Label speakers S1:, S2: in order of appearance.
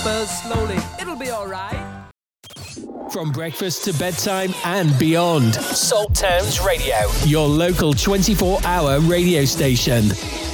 S1: Spurs slowly. It'll be alright.
S2: From breakfast to bedtime and beyond. Salt Towns Radio, your local 24-hour radio station.